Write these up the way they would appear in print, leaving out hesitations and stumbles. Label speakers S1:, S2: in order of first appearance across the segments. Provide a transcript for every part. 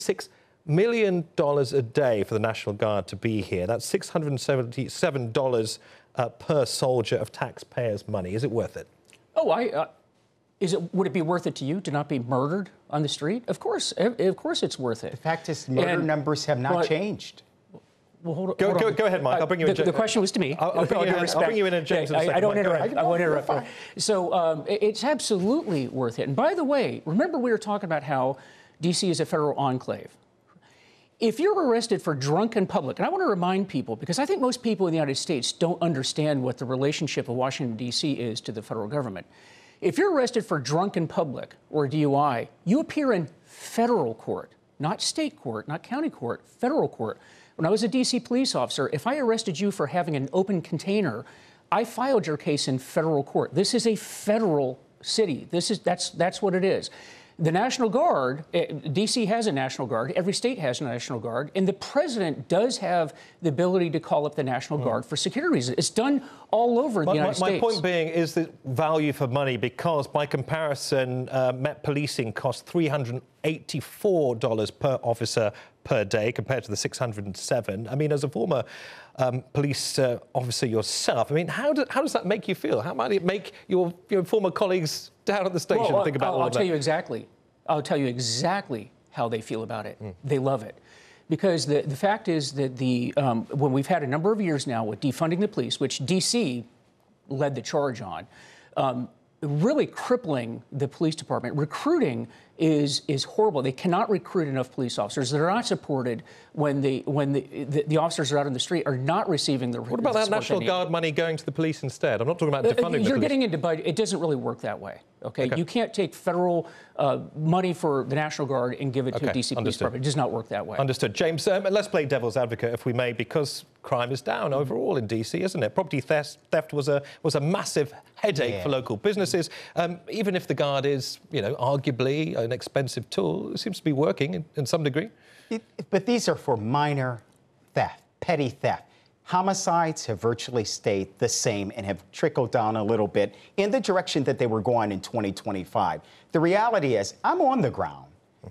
S1: $6 million a day for the National Guard to be here. That's $677 per soldier of taxpayers' money. Is it worth it?
S2: Oh, would it be worth it to you to not be murdered on the street? Of course it's worth it.
S3: The fact is, murder numbers have not changed.
S2: Well, hold on.
S1: Go ahead, Mike. I'll bring you in.
S2: The question was to me.
S1: I'll bring you in a second.
S2: I don't interrupt. I won't interrupt. So it's absolutely worth it. And by the way, remember we were talking about how D.C. is a federal enclave. If you're arrested for drunken public, and I want to remind people, because I think most people in the United States don't understand what the relationship of Washington, D.C. is to the federal government. If you're arrested for drunken public or DUI, you appear in federal court, not state court, not county court, federal court. When I was a D.C. police officer, if I arrested you for having an open container, I filed your case in federal court. This is a federal city. That's what it is. The National Guard, D.C. has a National Guard, every state has a National Guard, and the president does have the ability to call up the National Guard for security reasons. It's done all over the United States.
S1: My point being is the value for money, because by comparison, Met Policing costs $384 per officer per day compared to the $607. I mean, as a former police officer yourself, I mean, how does that make you feel? How might it make your former colleagues down at the station think about all of that?
S2: I'll tell you exactly how they feel about it. They love it. Because the fact is that when we've had a number of years now with defunding the police, which D.C. led the charge on, really crippling the police department. Recruiting is horrible. They cannot recruit enough police officers. They're not supported when the officers are out in the street are not receiving the.
S1: What about that National Guard money going to the police instead? I'm not talking about defunding the police.
S2: You're getting into budget. It doesn't really work that way. Okay? You can't take federal money for the National Guard and give it to a D.C. Police Department. It does not work that way.
S1: Understood. James, let's play devil's advocate, if we may, because crime is down overall in D.C., isn't it? Property theft was a massive headache for local businesses. Even if the Guard is, arguably an expensive tool, it seems to be working in some degree.
S3: But these are for minor theft, petty theft. Homicides have virtually stayed the same and have trickled down a little bit in the direction that they were going in 2025. The reality is, I'm on the ground.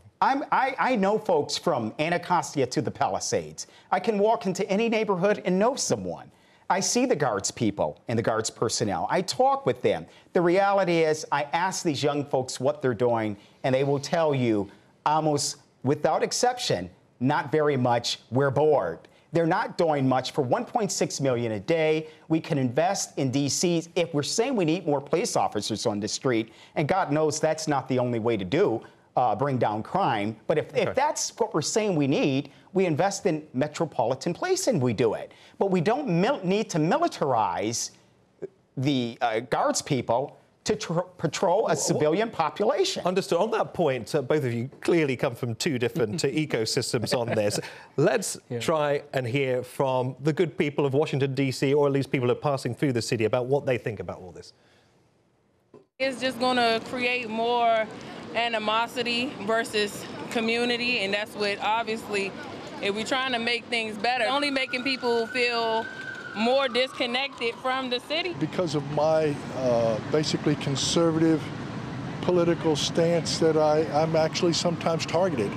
S3: I know folks from Anacostia to the Palisades. I can walk into any neighborhood and know someone. I see the Guards people and the Guards personnel. I talk with them. The reality is, I ask these young folks what they're doing, and they will tell you, almost without exception, not very much, we're bored. They're not doing much. For $1.6 million a day, we can invest in D.C. If we're saying we need more police officers on the street, and God knows that's not the only way to bring down crime, but if that's what we're saying we need, we invest in metropolitan police and we do it. But we don't need to militarize the Guards people to patrol a civilian population.
S1: Understood. On that point, both of you clearly come from two different ecosystems on this. Let's try and hear from the good people of Washington, D.C., or at least people who are passing through the city, about what they think about all this.
S4: It's just going to create more animosity versus community, and that's what, obviously, if we're trying to make things better, only making people feel more disconnected from the city.
S5: Because of my basically conservative political stance that I'm actually sometimes targeted.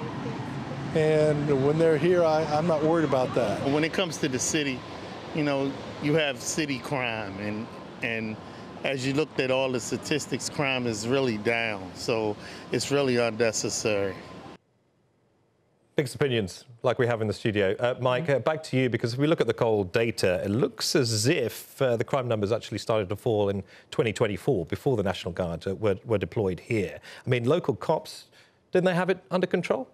S5: And when they're here, I'm not worried about that.
S6: When it comes to the city, you have city crime, and as you looked at all the statistics, crime is really down. So it's really unnecessary.
S1: Mixed opinions, like we have in the studio. Mike, back to you, because if we look at the cold data, it looks as if the crime numbers actually started to fall in 2024, before the National Guard were deployed here. I mean, local cops, didn't they have it under control?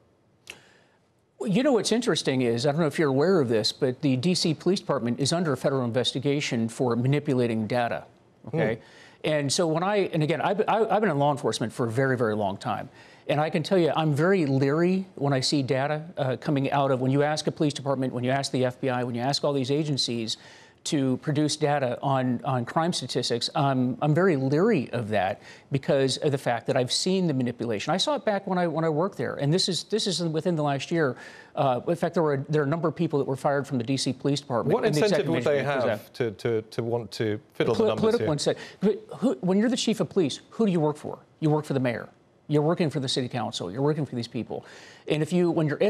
S2: Well, what's interesting is, I don't know if you're aware of this, but the D.C. Police Department is under a federal investigation for manipulating data, okay? And so again, I've been in law enforcement for a very, very long time. And I can tell you, I'm very leery when I see data coming out of, when you ask a police department, when you ask the FBI, when you ask all these agencies to produce data on crime statistics, I'm very leery of that because of the fact that I've seen the manipulation. I saw it back when I worked there, and this is within the last year. In fact, there are a number of people that were fired from the D.C. Police Department.
S1: What incentive would they have to want to fiddle the numbers
S2: political incentive. When you're the chief of police, who do you work for? You work for the mayor. You're working for the city council. You're working for these people. And when you're